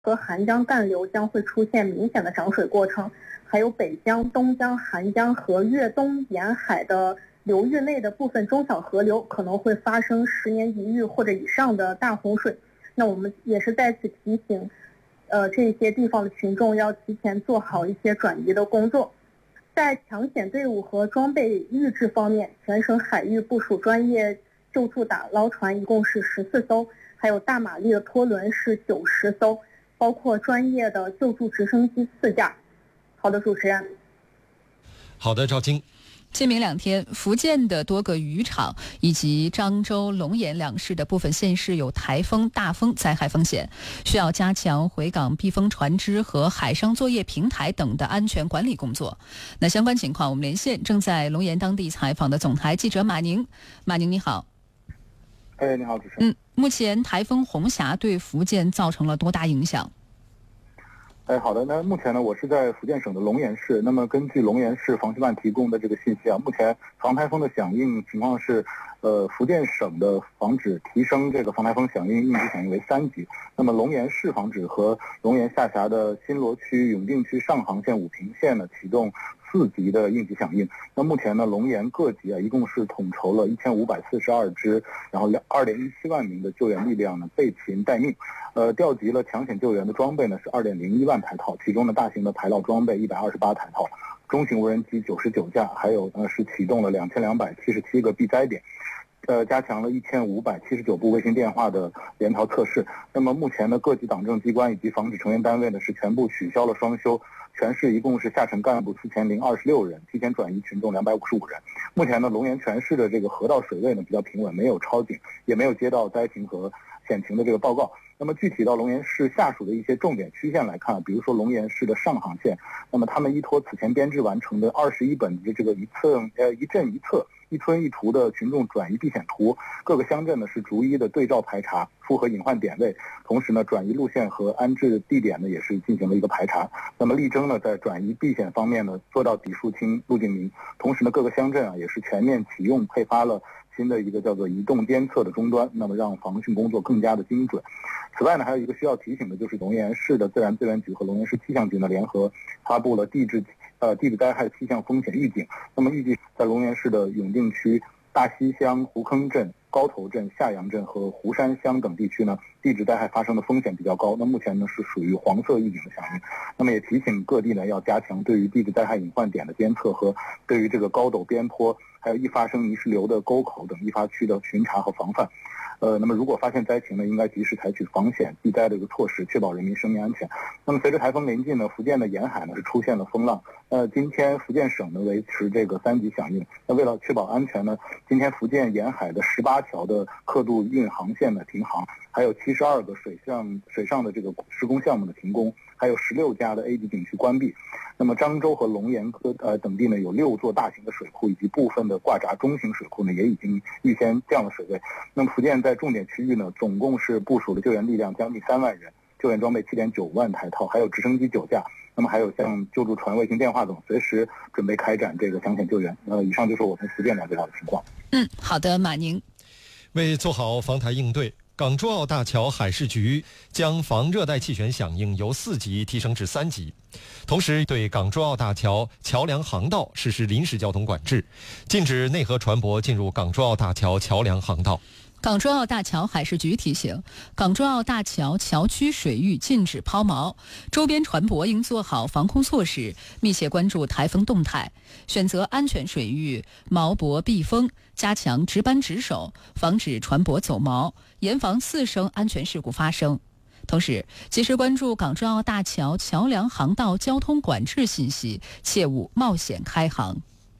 和韩江干流将会出现明显的涨水过程，还有北江、东江、韩江和粤东沿海的流域内的部分中小河流可能会发生10年一遇或者以上的大洪水。那我们也是在此提醒这些地方的群众要提前做好一些转移的工作。在抢险队伍和装备预置方面，全省海域部署专业救助打捞船一共是14艘，还有大马力的拖轮是90艘，包括专业的救助直升机4架。好的，主持人。 好的，赵晶。 今明2天，福建的多个渔场以及漳州、龙岩2市的部分县市有台风、大风灾害风险，需要加强回港避风船只和海上作业平台等的安全管理工作。那相关情况，我们连线正在龙岩当地采访的总台记者马宁。马宁，你好。 你好，主持人。 目前台风红霞对福建造成了多大影响？ 好的，那目前呢，我是在福建省的龙岩市。那么根据龙岩市防汛办提供的这个信息啊，目前防台风的响应情况是，福建省的防止提升这个防台风响应应急响应为3级。那么龙岩市防指和龙岩下辖的新罗区、永定区上杭县、武平县呢启动4级的应急响应。那目前呢，龙岩各级啊，一共是统筹了1542支，然后2.17万名的救援力量呢备勤待命。调集了抢险救援的装备呢是2.01万台套，其中呢大型的排涝装备128台套，中型无人机99架，还有呢是启动了2277个避灾点。加强了1579部卫星电话的联逃测试。那么目前呢，各级党政机关以及防指成员单位呢是全部取消了双休，全市一共是下沉干部4026人，提前转移群众255人。目前呢，龙岩全市的这个河道水位呢比较平稳，没有超警，也没有接到灾情和险情的这个报告。那么具体到龙岩市下属的一些重点区县来看，比如说龙岩市的上杭县，那么他们依托此前编制完成的21本的这个一镇一策、一村一图的群众转移避险图，各个乡镇呢是逐一的对照排查，符合隐患点位，同时呢转移路线和安置地点呢也是进行了一个排查。那么力争呢在转移避险方面呢做到底数清、路径明，同时呢各个乡镇啊也是全面启用配发了新的一个叫做移动监测的终端，那么让防汛工作更加的精准。此外呢，还有一个需要提醒的，就是龙岩市的自然资源局和龙岩市气象局呢联合发布了地质灾害气象风险预警。那么预计在龙岩市的永定区、大溪乡、湖坑镇、高头镇、下阳镇和湖山乡等地区呢，地质灾害发生的风险比较高。那目前呢是属于黄色预警的响应。那么也提醒各地呢要加强对于地质灾害隐患点的监测和对于这个高陡边坡还有易发生泥石流的沟口等易发区的巡查和防范。那么如果发现灾情呢，应该及时采取防险避灾的一个措施，确保人民生命安全。那么随着台风临近呢，福建的沿海呢是出现了风浪。今天福建省呢维持这个3级响应。那为了确保安全呢，今天福建沿海的18条的客渡运航线呢停航，还有72个水上的这个施工项目的停工，还有16家的 A 级景区关闭。那么漳州和龙岩等地呢有6座大型的水库以及部分的挂闸中型水库呢也已经预先降了水位。那么福建在重点区域呢总共是部署了救援力量将近3万人，救援装备7.9万台套，还有直升机9架，那么还有像救助船、卫星电话等，随时准备开展这个抢险救援。以上就是我从福建了解到的情况。 好的，马宁。 为做好防台应对，港珠澳大桥海事局将防热带气旋响应由4级提升至3级，同时对港珠澳大桥桥梁航道实施临时交通管制，禁止内河船舶进入港珠澳大桥桥梁航道。 港珠澳大桥海事局提醒，港珠澳大桥桥区水域禁止抛锚，周边船舶应做好防空措施，密切关注台风动态，选择安全水域锚泊避风，加强值班值守，防止船舶走锚，严防次生安全事故发生。同时，及时关注港珠澳大桥桥梁航道交通管制信息，切勿冒险开航。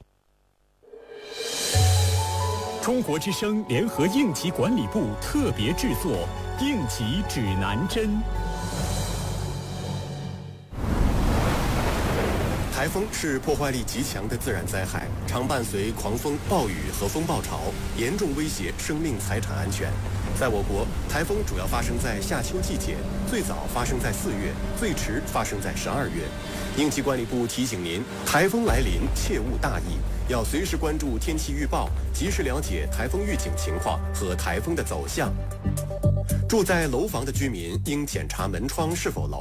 中国之声联合应急管理部特别制作《应急指南针》。 台风是破坏力极强的自然灾害，常伴随狂风、暴雨和风暴潮，严重威胁生命财产安全。在我国，台风主要发生在夏秋季节，最早发生在4月，最迟发生在12月。应急管理部提醒您，台风来临切勿大意，要随时关注天气预报，及时了解台风预警情况和台风的走向。 住在楼房的居民应检查门窗是否牢